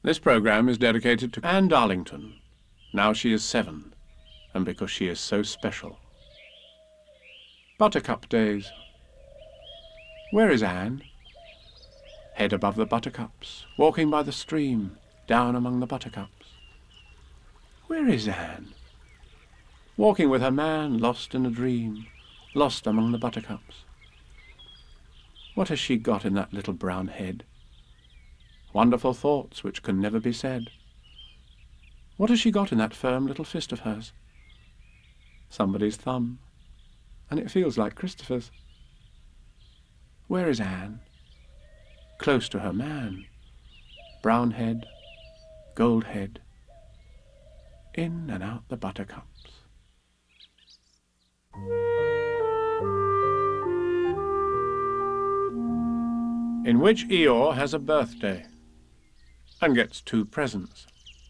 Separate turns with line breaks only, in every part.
This programme is dedicated to Anne Darlington. Now she is 7, and because she is so special. Buttercup Days. Where is Anne? Head above the buttercups, walking by the stream, down among the buttercups. Where is Anne? Walking with her man, lost in a dream, lost among the buttercups. What has she got in that little brown head? Wonderful thoughts which can never be said. What has she got in that firm little fist of hers? Somebody's thumb, and it feels like Christopher's. Where is Anne? Close to her man. Brown head, gold head, in and out the buttercups. In which Eeyore has a birthday and gets 2 presents.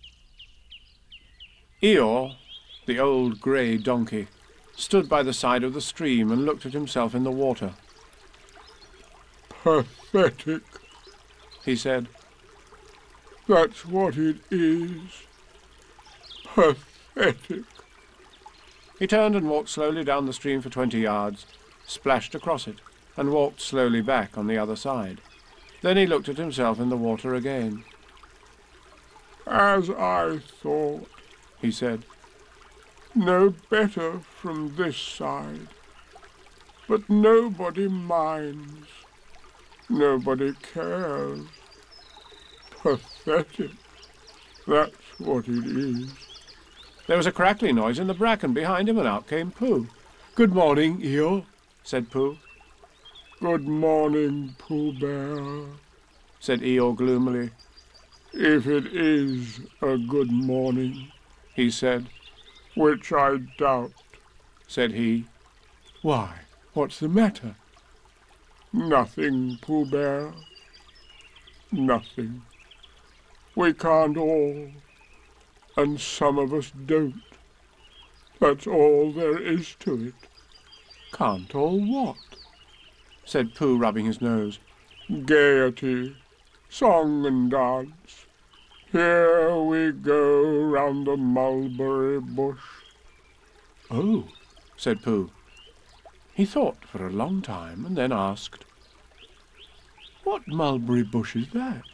Eeyore, the old grey donkey, stood by the side of the stream and looked at himself in the water.
"Pathetic,"
he said.
"That's what it is. Pathetic."
He turned and walked slowly down the stream for 20 yards, splashed across it, and walked slowly back on the other side. Then he looked at himself in the water again.
"As I thought," he said. "No better from this side. But nobody minds. Nobody cares. Pathetic. That's what it is."
There was a crackling noise in the bracken behind him, and out came Pooh. "Good morning, Eeyore," said Pooh.
"Good morning, Pooh Bear,"
said Eeyore gloomily.
"If it is a good morning," he said. "Which I doubt," said he.
"Why, what's the matter?"
"Nothing, Pooh Bear. Nothing. We can't all, and some of us don't. That's all there is to it."
"Can't all what?" said Pooh, rubbing his nose.
"Gaiety, song and dance. Here we go round the mulberry bush."
"Oh," said Pooh. He thought for a long time and then asked, "What mulberry bush is that?"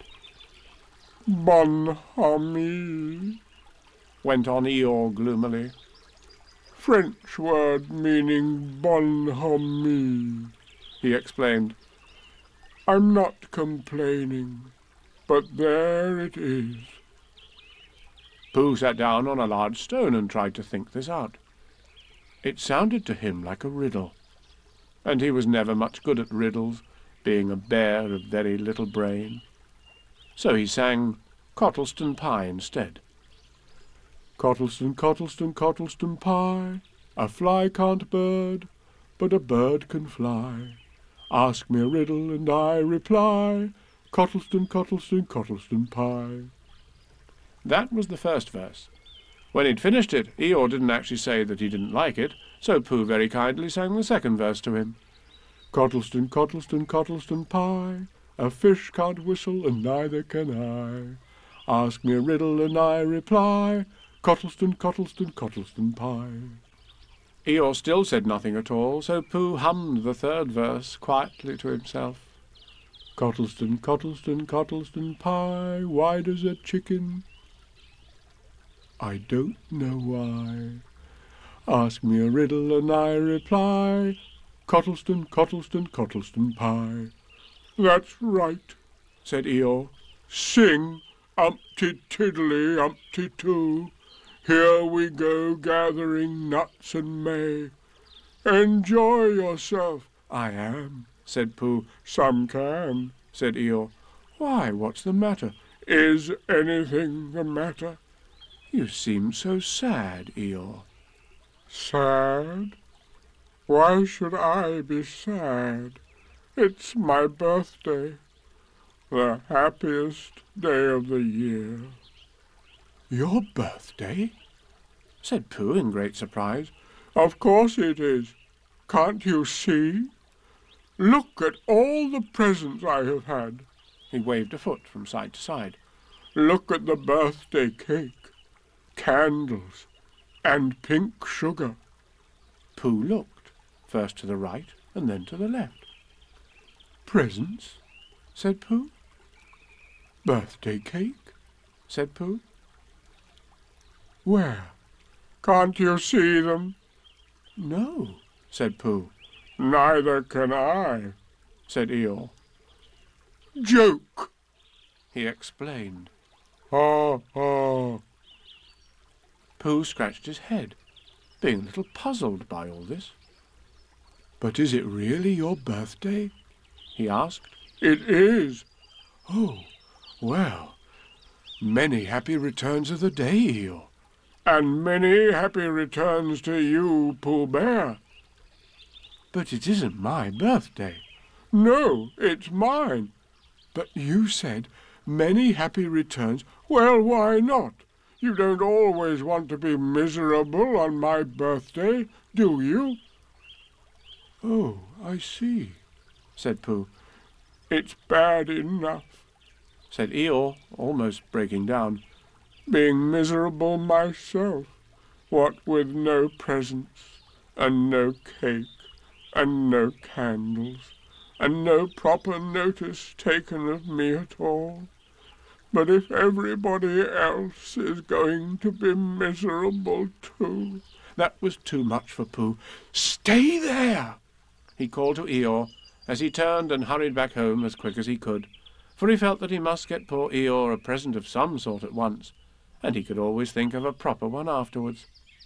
"Bonhomie,"
went on Eeyore gloomily.
"French word meaning bonhomie," he explained. "I'm not complaining, but there it is."
Pooh sat down on a large stone and tried to think this out. It sounded to him like a riddle, and he was never much good at riddles, being a bear of very little brain. So he sang Cottleston Pie instead. "Cottleston, Cottleston, Cottleston Pie, a fly can't bird, but a bird can fly. Ask me a riddle and I reply, Cottleston, Cottleston, Cottleston Pie." That was the first verse. When he'd finished it, Eeyore didn't actually say that he didn't like it, so Pooh very kindly sang the second verse to him. "Cottleston, Cottleston, Cottleston Pie, a fish can't whistle and neither can I. Ask me a riddle and I reply, Cottleston, Cottleston, Cottleston Pie." Eeyore still said nothing at all, so Pooh hummed the third verse quietly to himself. "Cottleston, Cottleston, Cottleston Pie, why does a chicken? I don't know why. Ask me a riddle and I reply, Cottleston, Cottleston, Cottleston Pie." "That's right," said Eeyore. "Sing umpty tiddly umpty too. Here we go gathering nuts and may. Enjoy yourself." "I am," said Pooh.
"Some can,"
said Eeyore. "Why, what's the matter?"
"Is anything the matter?"
"You seem so sad, Eeyore."
"Sad? Why should I be sad? It's my birthday, the happiest day of the year."
"Your birthday?" said Pooh in great surprise.
"Of course it is. Can't you see? Look at all the presents I have had."
He waved a foot from side to side.
Look at the birthday cake, candles, and pink sugar.
Pooh looked, first to the right and then to the left. "Presents?" said Pooh. "Birthday cake?" said Pooh.
"Where? Can't you see them?"
"No," said Pooh.
"Neither can I,"
said Eeyore.
"Joke!"
he explained.
"Ha, ha!"
Pooh scratched his head, being a little puzzled by all this. "But is it really your birthday?" he asked.
"It is."
"Oh, well, many happy returns of the day, Eeyore."
"And many happy returns to you, Pooh Bear."
"But it isn't my birthday."
"No, it's mine."
"But you said many happy returns."
"Well, why not? You don't always want to be miserable on my birthday, do you?"
"Oh, I see," said Pooh.
"It's bad enough,"
said Eeyore, almost breaking down,
"being miserable myself, what with no presents, and no cake, and no candles, and no proper notice taken of me at all. But if everybody else is going to be miserable too—"
That was too much for Pooh. "Stay there!" he called to Eeyore, as he turned and hurried back home as quick as he could, for he felt that he must get poor Eeyore a present of some sort at once, and he could always think of a proper one afterwards.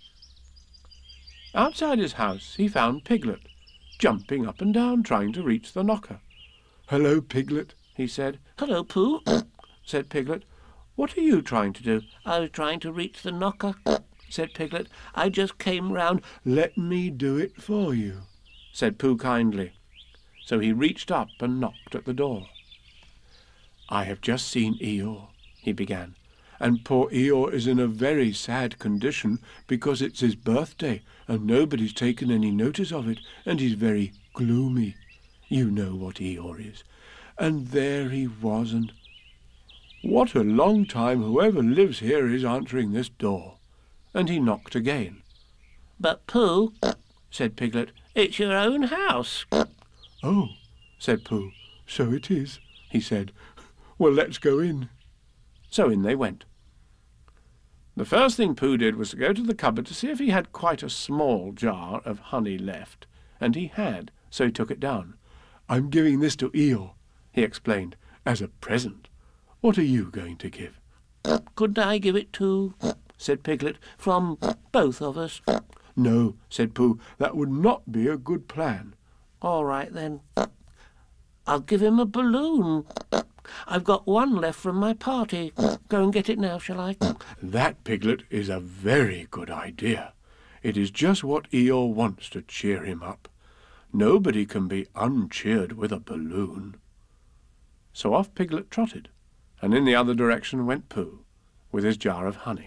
Outside his house he found Piglet, jumping up and down trying to reach the knocker. "Hello, Piglet," he said.
"Hello, Pooh,"
said Piglet. "What are you trying to do?"
"I was trying to reach the knocker," said Piglet. "I just came round—"
"Let me do it for you," said Pooh kindly. So he reached up and knocked at the door. "I have just seen Eeyore," he began, "and poor Eeyore is in a very sad condition because it's his birthday and nobody's taken any notice of it, and he's very gloomy. You know what Eeyore is. And there he was, and what a long time whoever lives here is answering this door." And he knocked again.
"But, Pooh," said Piglet, "it's your own house."
"Oh," said Pooh, "so it is," he said. "Well, let's go in." So in they went. The first thing Pooh did was to go to the cupboard to see if he had quite a small jar of honey left, and he had, so he took it down. "I'm giving this to Eeyore," he explained, "as a present. What are you going to give?"
"Couldn't I give it to—" said Piglet, "from both of us?"
"No," said Pooh, "that would not be a good plan."
"All right, then. I'll give him a balloon. I've got one left from my party. Go and get it now, shall I?"
"That, Piglet, is a very good idea. It is just what Eeyore wants to cheer him up. Nobody can be uncheered with a balloon." So off Piglet trotted, and in the other direction went Pooh, with his jar of honey.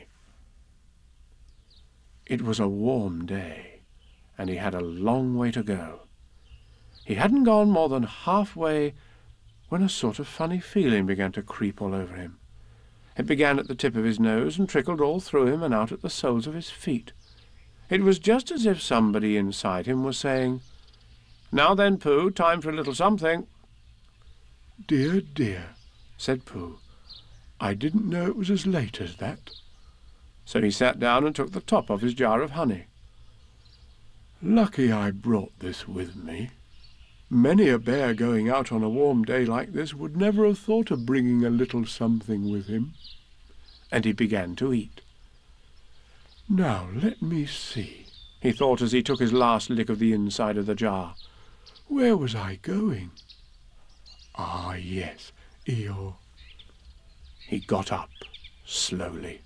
It was a warm day, and he had a long way to go. He hadn't gone more than halfway when a sort of funny feeling began to creep all over him. It began at the tip of his nose and trickled all through him and out at the soles of his feet. It was just as if somebody inside him was saying, "Now then, Pooh, time for a little something." "Dear, dear," said Pooh, "I didn't know it was as late as that." So he sat down and took the top off his jar of honey. "Lucky I brought this with me. Many a bear going out on a warm day like this would never have thought of bringing a little something with him." And he began to eat. "Now let me see," he thought as he took his last lick of the inside of the jar. "Where was I going? Ah, yes, Eeyore." He got up slowly.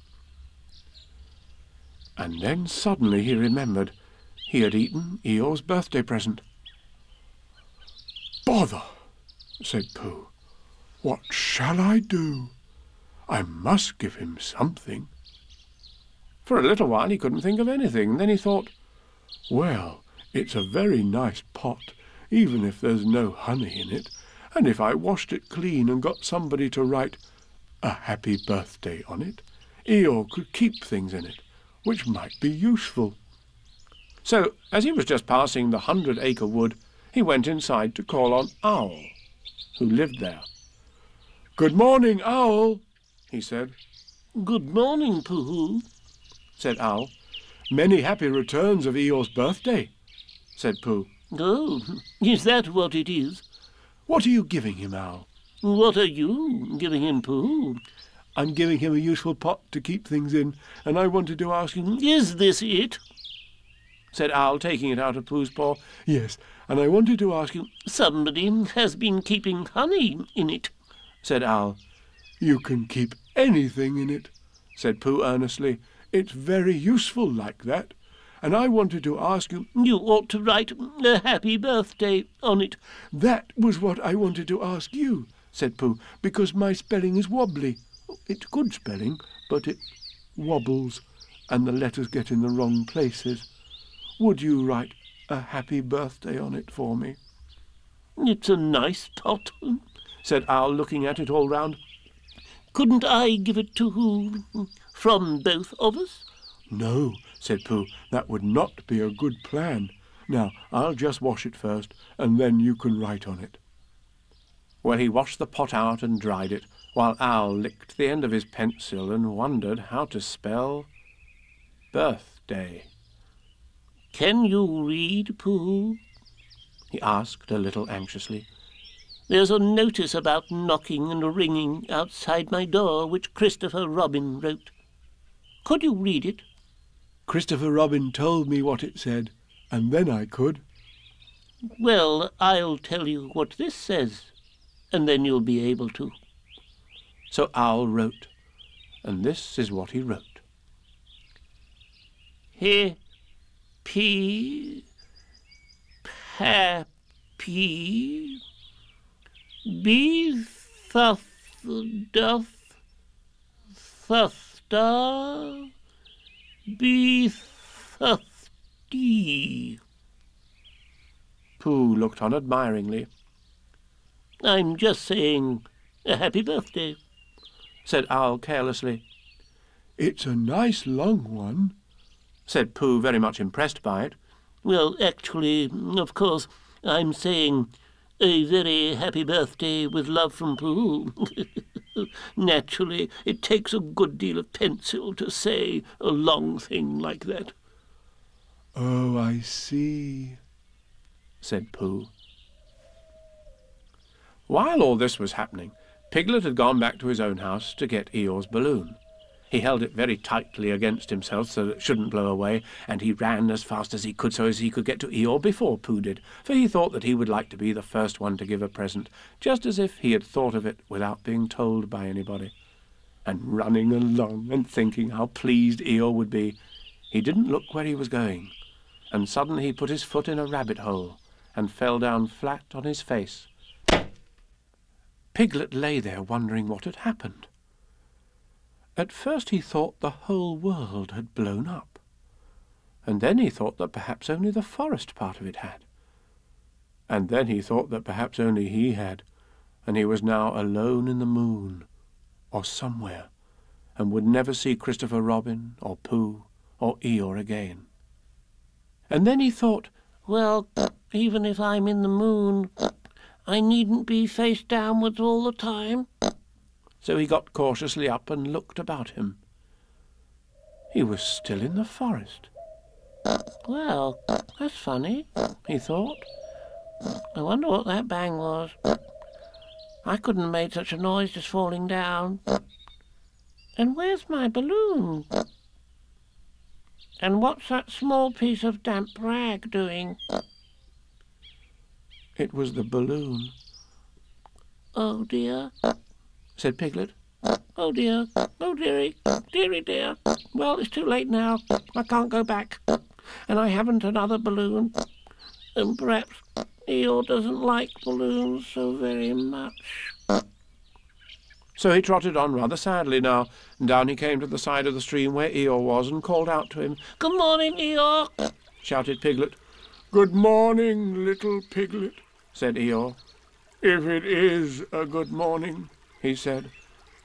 And then suddenly he remembered he had eaten Eeyore's birthday present. "Bother," said Pooh. "What shall I do? I must give him something." For a little while he couldn't think of anything. Then he thought, "Well, it's a very nice pot, even if there's no honey in it, and if I washed it clean and got somebody to write a happy birthday on it, Eeyore could keep things in it, which might be useful. So, as he was just passing the 100-acre wood, he went inside to call on Owl, who lived there. "Good morning, Owl," he said.
"Good morning, Pooh,"
said Owl. "Many happy returns of Eeyore's birthday," said Pooh.
"Oh, is that what it is?
"What are you giving him, Owl?"
What are you giving him, Pooh?"
"I'm giving him a useful pot to keep things in, and I wanted to ask him—"
"Is this it?"
said Owl, taking it out of Pooh's paw. "Yes, and I wanted to ask him—"
"Somebody has been keeping honey in it,"
said Owl. "You can keep anything in it," said Pooh earnestly. "It's very useful like that. And I wanted to ask you—"
"You ought to write a happy birthday on it."
"That was what I wanted to ask you," said Pooh, "because my spelling is wobbly. It's good spelling, but it wobbles, and the letters get in the wrong places. Would you write a happy birthday on it for me?"
"It's a nice pot,"
said Owl, looking at it all round.
"Couldn't I give it to who? From both of us?"
"No," said Pooh, "that would not be a good plan. Now, I'll just wash it first, and then you can write on it." Well, he washed the pot out and dried it, while Owl licked the end of his pencil and wondered how to spell birthday.
"Can you read, Pooh?"
he asked a little anxiously.
"There's a notice about knocking and ringing outside my door which Christopher Robin wrote. Could you read it?"
"Christopher Robin told me what it said, and then I could."
"Well, I'll tell you what this says, and then you'll be able to."
So Owl wrote, and this is what he wrote.
Happy, happy, be thuff, doth, thufta, be thufty.
Pooh looked on admiringly.
"I'm just saying a happy birthday,"
said Owl carelessly. "It's a nice long one," said Pooh, very much impressed by it.
"Well, actually, of course, I'm saying a very happy birthday with love from Pooh. Naturally, it takes a good deal of pencil to say a long thing like that."
"Oh, I see," said Pooh. While all this was happening, Piglet had gone back to his own house to get Eeyore's balloon. He held it very tightly against himself so that it shouldn't blow away, and he ran as fast as he could so as he could get to Eeyore before Pooh did, for he thought that he would like to be the first one to give a present, just as if he had thought of it without being told by anybody. And running along and thinking how pleased Eeyore would be, he didn't look where he was going, and suddenly he put his foot in a rabbit hole and fell down flat on his face. Piglet lay there wondering what had happened. At first he thought the whole world had blown up, and then he thought that perhaps only the forest part of it had. And then he thought that perhaps only he had, and he was now alone in the moon, or somewhere, and would never see Christopher Robin, or Pooh, or Eeyore again. And then he thought,
"Well, even if I'm in the moon, I needn't be face downwards all the time."
So he got cautiously up and looked about him. He was still in the forest.
"Well, that's funny," he thought. "I wonder what that bang was. I couldn't have made such a noise just falling down. And where's my balloon? And what's that small piece of damp rag doing?"
It was the balloon.
"Oh dear,"
said Piglet.
"Oh dear, oh dearie, dearie dear. Well, it's too late now. I can't go back. And I haven't another balloon. And perhaps Eeyore doesn't like balloons so very much."
So he trotted on rather sadly now, and down he came to the side of the stream where Eeyore was and called out to him.
"Good morning, Eeyore,"
shouted Piglet.
"Good morning, little Piglet,"
said Eeyore.
"if it is a good morning,"
he said.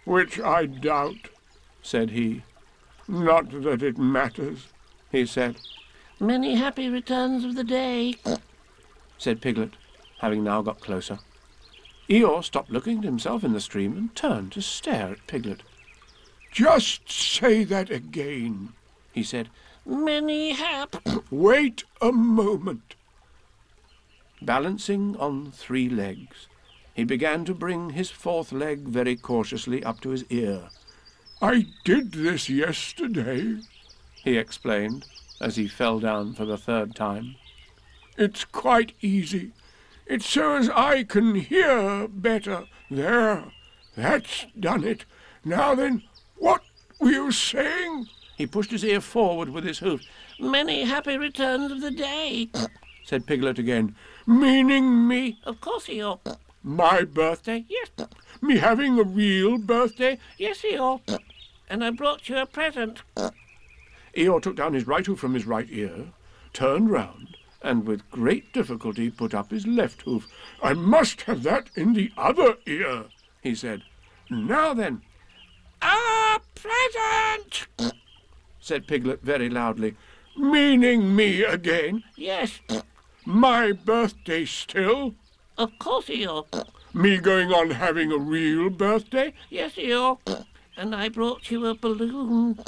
which I doubt,
said he.
Not that it matters,
He said,
Many happy returns of the day,
said Piglet, having now got closer. Eeyore stopped looking at himself in the stream and turned to stare at Piglet.
Just say that again,
He said,
Many
Wait a moment.
Balancing on 3 legs, he began to bring his 4th leg very cautiously up to his ear.
I did this yesterday.
He explained, as he fell down for the 3rd time.
It's quite easy. It's so as I can hear better. There, that's done it. Now then, what were you saying?
He pushed his ear forward with his hoof.
Many happy returns of the day,
Said Piglet again.
Meaning me?
Of course, Eeyore.
My birthday?
Yes,
Me having a real birthday?
yes, Eeyore. And I brought you a present.
Eeyore took down his right hoof from his right ear, turned round, and with great difficulty put up his left hoof.
I must have that in the other ear,
He said, Now then,
A present!
said Piglet very loudly.
Meaning me again?
Yes,
My birthday still?
of course, Eeyore.
Me going on having a real birthday?
Yes, Eeyore. And I brought you a balloon.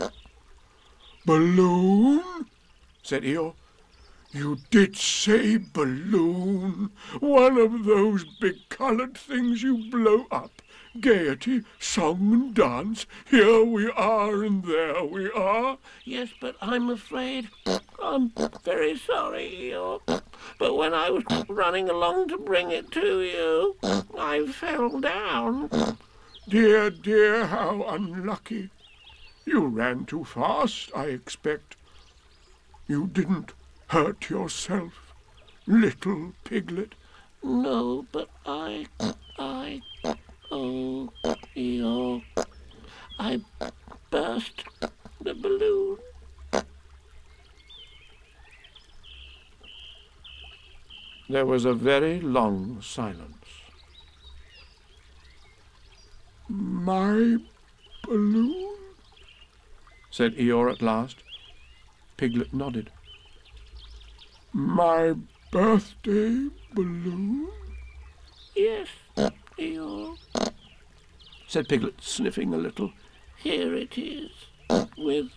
Balloon? Said Eeyore. You did say balloon. One of those big coloured things you blow up. Gaiety, song and dance. Here we are and there we are.
Yes, but I'm afraid I'm very sorry, Eeyore. But when I was running along to bring it to you, I fell down.
Dear, dear, how unlucky. You ran too fast, I expect. You didn't hurt yourself, little Piglet.
No, but oh, Eeyore, I burst the balloon.
There was a very long silence.
My balloon?
Said Eeyore at last. Piglet nodded.
My birthday balloon?
Yes, Eeyore,
Said Piglet, sniffing a little.
here it is, with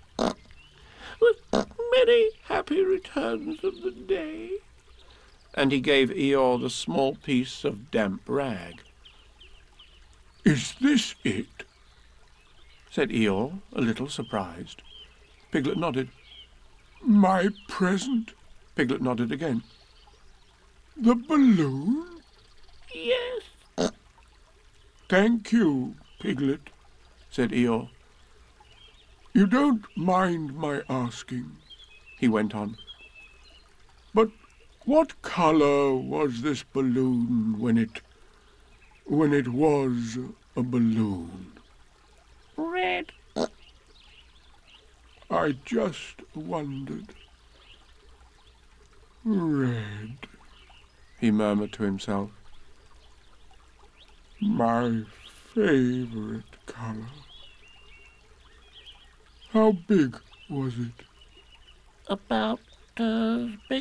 many happy returns of the day.
And he gave Eeyore the small piece of damp rag.
Is this it?
Said Eeyore, a little surprised. Piglet nodded.
My present?
Piglet nodded again.
The balloon?
Yes,
Thank you, Piglet.
Said Eeyore.
You don't mind my asking,
He went on.
but what colour was this balloon when it was a balloon?
red.
I just wondered. Red,
He murmured to himself.
my favourite colour. How big was it?
About as big